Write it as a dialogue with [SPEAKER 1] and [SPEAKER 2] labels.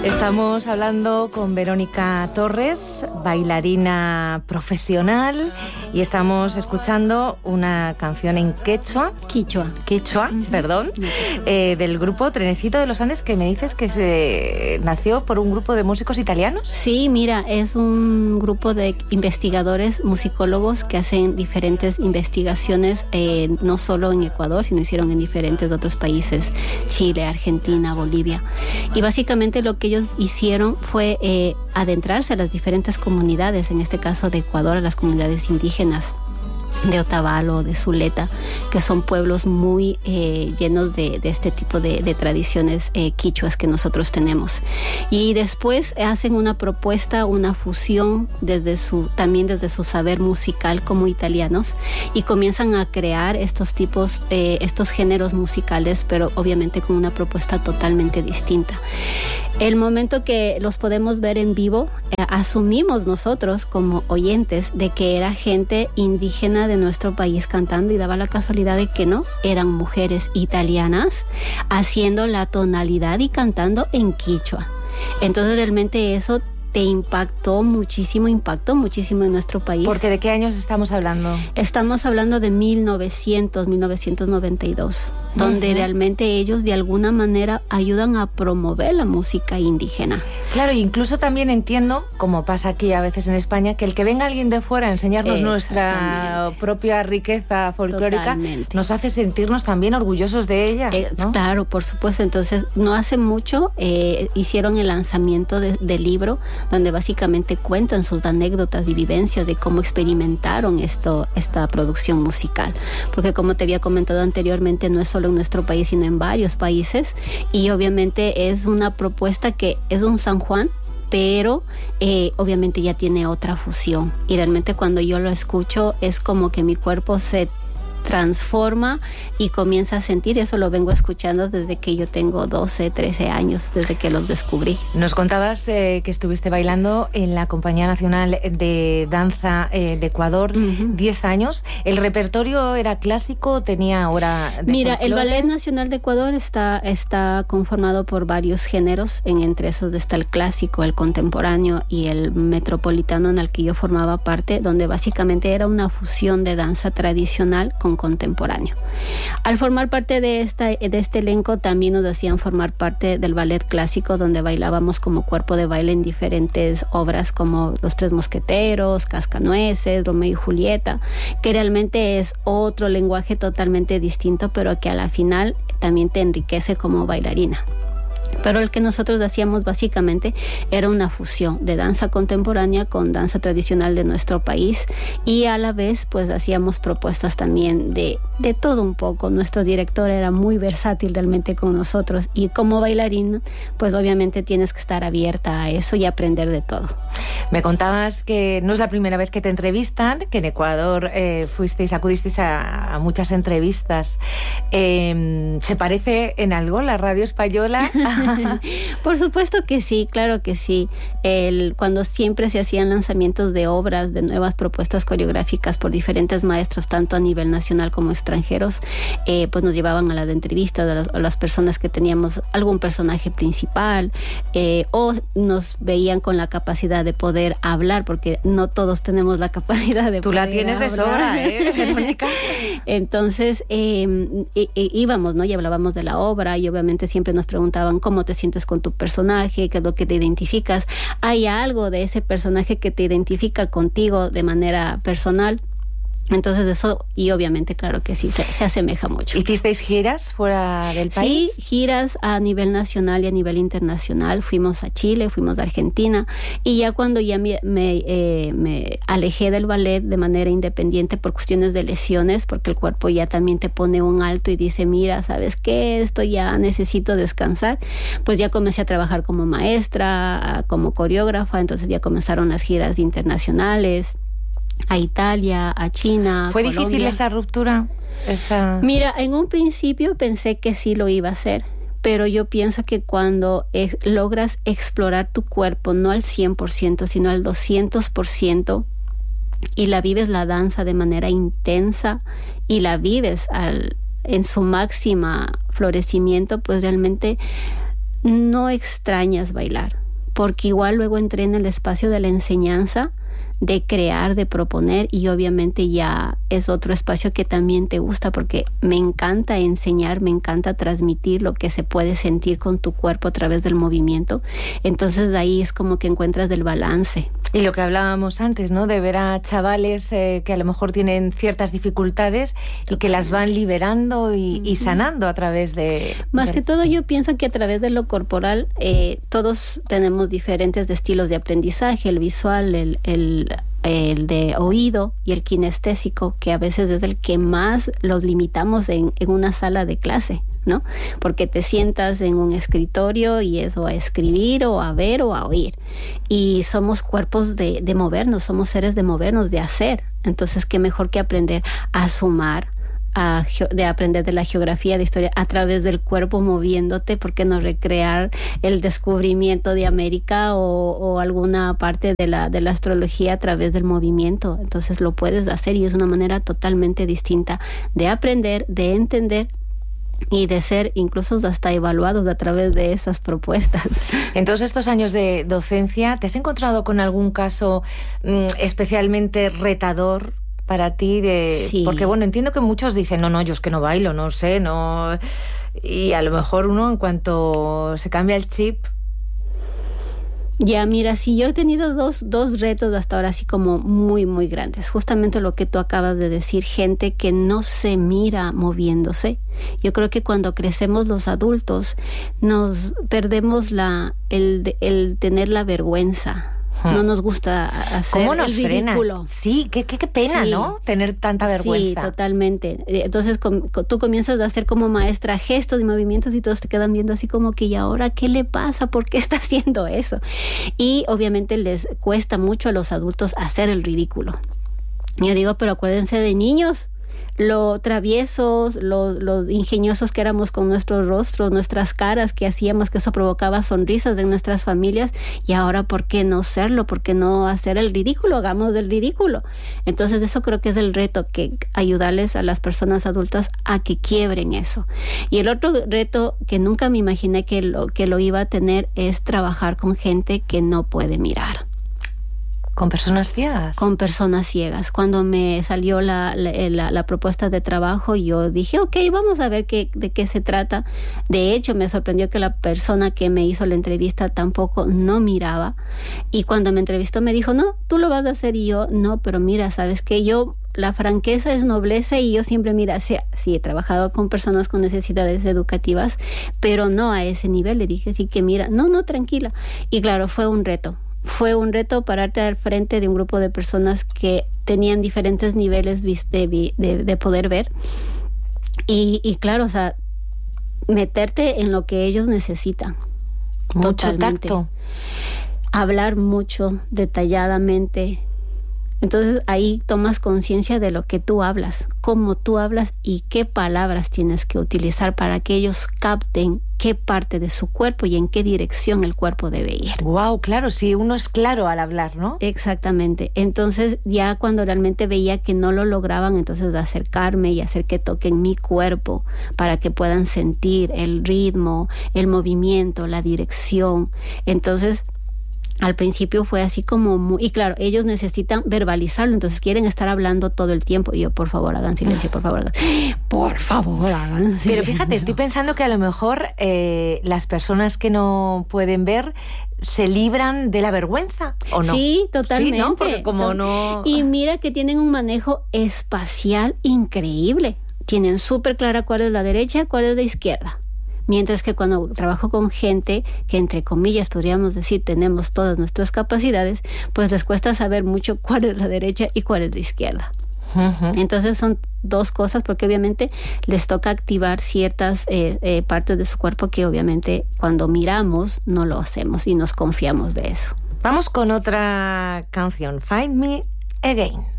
[SPEAKER 1] Estamos hablando con Verónica Torres, bailarina profesional, y estamos escuchando una canción en quechua, perdón, del grupo Trenecito de los Andes, que me dices que se nació por un grupo de músicos italianos.
[SPEAKER 2] Sí, mira, es un grupo de investigadores, musicólogos que hacen diferentes investigaciones, no solo en Ecuador, sino hicieron en diferentes otros países, Chile, Argentina, Bolivia. Y básicamente lo que ellos hicieron fue adentrarse a las diferentes comunidades, en este caso de Ecuador, a las comunidades indígenas de Otavalo, de Zuleta, que son pueblos muy llenos de este tipo de tradiciones quichuas que nosotros tenemos. Y después hacen una propuesta, una fusión también desde su saber musical como italianos, y comienzan a crear estos géneros musicales, pero obviamente con una propuesta totalmente distinta. El momento que los podemos ver en vivo, asumimos nosotros como oyentes de que era gente indígena de nuestro país cantando, y daba la casualidad de que no, eran mujeres italianas haciendo la tonalidad y cantando en quichua. Entonces realmente eso impactó muchísimo en nuestro país.
[SPEAKER 1] Porque ¿de qué años estamos hablando?
[SPEAKER 2] Estamos hablando de 1992, donde realmente ellos de alguna manera ayudan a promover la música indígena.
[SPEAKER 1] Claro, incluso también entiendo, como pasa aquí a veces en España, que el que venga alguien de fuera a enseñarnos nuestra propia riqueza folclórica nos hace sentirnos también orgullosos de ella, ¿no?
[SPEAKER 2] Claro, por supuesto. Entonces, no hace mucho hicieron el lanzamiento del libro, donde básicamente cuentan sus anécdotas y vivencias de cómo experimentaron esta producción musical. Porque como te había comentado anteriormente, no es solo en nuestro país, sino en varios países, y obviamente es una propuesta que es un San Juan, pero obviamente ya tiene otra fusión, y realmente cuando yo lo escucho es como que mi cuerpo se transforma y comienza a sentir. Eso lo vengo escuchando desde que yo tengo 12, 13 años, desde que los descubrí.
[SPEAKER 1] Nos contabas que estuviste bailando en la Compañía Nacional de Danza de Ecuador 10 años. ¿El repertorio era clásico? ¿Tenía hora de
[SPEAKER 2] Mira,
[SPEAKER 1] folclore?
[SPEAKER 2] El Ballet Nacional de Ecuador está conformado por varios géneros. Entre esos está el clásico, el contemporáneo y el metropolitano, en el que yo formaba parte, donde básicamente era una fusión de danza tradicional con contemporáneo. Al formar parte de este elenco, también nos hacían formar parte del ballet clásico, donde bailábamos como cuerpo de baile en diferentes obras como Los Tres Mosqueteros, Cascanueces, Romeo y Julieta, que realmente es otro lenguaje totalmente distinto, pero que a la final también te enriquece como bailarina. Pero el que nosotros hacíamos básicamente era una fusión de danza contemporánea con danza tradicional de nuestro país, y a la vez pues hacíamos propuestas también de todo un poco. Nuestro director era muy versátil realmente con nosotros, y como bailarina pues obviamente tienes que estar abierta a eso y aprender de todo.
[SPEAKER 1] Me contabas que no es la primera vez que te entrevistan, que en Ecuador acudisteis a muchas entrevistas. ¿Se parece en algo la radio española?
[SPEAKER 2] Por supuesto que sí, claro que sí. Cuando siempre se hacían lanzamientos de obras, de nuevas propuestas coreográficas por diferentes maestros, tanto a nivel nacional como extranjeros, pues nos llevaban a las entrevistas a las personas que teníamos algún personaje principal, o nos veían con la capacidad de poder hablar, porque no todos tenemos la capacidad de
[SPEAKER 1] Tú
[SPEAKER 2] poder
[SPEAKER 1] la tienes
[SPEAKER 2] hablar.
[SPEAKER 1] de sobra, Verónica.
[SPEAKER 2] Entonces íbamos, ¿no? Y hablábamos de la obra, y obviamente siempre nos preguntaban cómo te sientes con tu personaje, qué es lo que te identificas. ¿Hay algo de ese personaje que te identifica contigo de manera personal? Entonces eso, y obviamente claro que sí, se asemeja mucho.
[SPEAKER 1] ¿Hicisteis giras fuera del país?
[SPEAKER 2] Sí, giras a nivel nacional y a nivel internacional. Fuimos a Chile, fuimos a Argentina, y ya cuando ya me alejé del ballet de manera independiente por cuestiones de lesiones, porque el cuerpo ya también te pone un alto y dice, mira, ¿sabes qué? Esto ya necesito descansar. Pues ya comencé a trabajar como maestra, como coreógrafa, entonces ya comenzaron las giras internacionales, a Italia, a China,
[SPEAKER 1] ¿Fue
[SPEAKER 2] Colombia.
[SPEAKER 1] difícil esa ruptura?
[SPEAKER 2] Mira, en un principio pensé que sí lo iba a hacer, pero yo pienso que cuando logras explorar tu cuerpo, no al 100%, sino al 200%, y la vives la danza de manera intensa, y la vives en su máxima florecimiento, pues realmente no extrañas bailar, porque igual luego entré en el espacio de la enseñanza, de crear, de proponer, y obviamente ya es otro espacio que también te gusta, porque me encanta enseñar, me encanta transmitir lo que se puede sentir con tu cuerpo a través del movimiento. Entonces de ahí es como que encuentras el balance.
[SPEAKER 1] Y lo que hablábamos antes, ¿no? De ver a chavales que a lo mejor tienen ciertas dificultades y que las van liberando y sanando a través de...
[SPEAKER 2] Más que todo, yo pienso que a través de lo corporal todos tenemos diferentes estilos de aprendizaje, el visual, el de oído y el kinestésico, que a veces es el que más los limitamos en una sala de clase, ¿no? Porque te sientas en un escritorio y eso, a escribir o a ver o a oír. Y somos cuerpos de movernos, somos seres de movernos, de hacer. Entonces, qué mejor que aprender a sumar, de aprender de la geografía, de historia, a través del cuerpo moviéndote. ¿Por qué no recrear el descubrimiento de América o alguna parte de la astrología a través del movimiento? Entonces lo puedes hacer y es una manera totalmente distinta de aprender, de entender y de ser incluso hasta evaluados a través de esas propuestas.
[SPEAKER 1] En todos estos años de docencia, ¿te has encontrado con algún caso especialmente retador para ti?
[SPEAKER 2] Sí.
[SPEAKER 1] Porque bueno, entiendo que muchos dicen, no, yo es que no bailo, no sé, no... Y a lo mejor uno, en cuanto se cambia el chip...
[SPEAKER 2] Ya, mira, sí, yo he tenido dos retos hasta ahora así como muy, muy grandes. Justamente lo que tú acabas de decir, gente que no se mira moviéndose. Yo creo que cuando crecemos los adultos nos perdemos el tener la vergüenza. No nos gusta hacer
[SPEAKER 1] ¿Cómo nos
[SPEAKER 2] el ridículo?
[SPEAKER 1] Frena? Sí, qué pena, sí, ¿no? Tener tanta vergüenza.
[SPEAKER 2] Sí, totalmente. Entonces tú comienzas a hacer como maestra gestos y movimientos y todos te quedan viendo así como que, ¿y ahora qué le pasa? ¿Por qué está haciendo eso? Y obviamente les cuesta mucho a los adultos hacer el ridículo. Yo digo, pero acuérdense de niños, lo traviesos, lo ingeniosos que éramos con nuestros rostros, nuestras caras, que hacíamos, que eso provocaba sonrisas de nuestras familias, y ahora ¿por qué no serlo? ¿Por qué no hacer el ridículo? Hagamos el ridículo. Entonces eso creo que es el reto, que ayudarles a las personas adultas a que quiebren eso. Y el otro reto que nunca me imaginé que lo iba a tener es trabajar con gente que no puede mirar.
[SPEAKER 1] ¿Con personas ciegas?
[SPEAKER 2] Con personas ciegas. Cuando me salió la propuesta de trabajo, yo dije, ok, vamos a ver de qué se trata. De hecho, me sorprendió que la persona que me hizo la entrevista tampoco no miraba. Y cuando me entrevistó me dijo, no, tú lo vas a hacer. Y yo, no, pero mira, ¿sabes qué? La franqueza es nobleza, y yo siempre, mira, sí, he trabajado con personas con necesidades educativas, pero no a ese nivel. Le dije, sí que mira, no, tranquila. Y claro, fue un reto. Fue un reto pararte al frente de un grupo de personas que tenían diferentes niveles de poder ver. Y claro, o sea, meterte en lo que ellos necesitan.
[SPEAKER 1] Mucho
[SPEAKER 2] totalmente.
[SPEAKER 1] Tacto.
[SPEAKER 2] Hablar mucho, detalladamente. Entonces ahí tomas conciencia de lo que tú hablas, cómo tú hablas y qué palabras tienes que utilizar para que ellos capten qué parte de su cuerpo y en qué dirección el cuerpo debe ir.
[SPEAKER 1] Wow, claro, sí, uno es claro al hablar, ¿no?
[SPEAKER 2] Exactamente. Entonces ya cuando realmente veía que no lo lograban, entonces de acercarme y hacer que toquen mi cuerpo para que puedan sentir el ritmo, el movimiento, la dirección. Entonces al principio fue así como y claro, ellos necesitan verbalizarlo, entonces quieren estar hablando todo el tiempo. Y yo, por favor, hagan silencio, por favor, hagan silencio.
[SPEAKER 1] Pero fíjate, estoy pensando que a lo mejor las personas que no pueden ver se libran de la vergüenza, ¿o no?
[SPEAKER 2] Sí, totalmente.
[SPEAKER 1] Sí, ¿no? Porque como no...
[SPEAKER 2] Y mira que tienen un manejo espacial increíble. Tienen súper clara cuál es la derecha, cuál es la izquierda. Mientras que cuando trabajo con gente que, entre comillas, podríamos decir, tenemos todas nuestras capacidades, pues les cuesta saber mucho cuál es la derecha y cuál es la izquierda. Uh-huh. Entonces son dos cosas, porque obviamente les toca activar ciertas partes de su cuerpo que obviamente cuando miramos no lo hacemos y nos confiamos de eso.
[SPEAKER 1] Vamos con otra canción, Find Me Again.